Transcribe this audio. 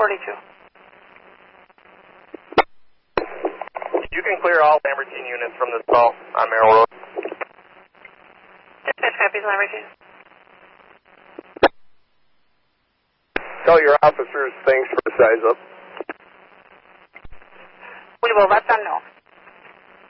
42. You can clear all Lambertine units from this call on Merrill Road. Dispatch copies, Lambertine. Tell your officers thanks for the size up. We will let them know.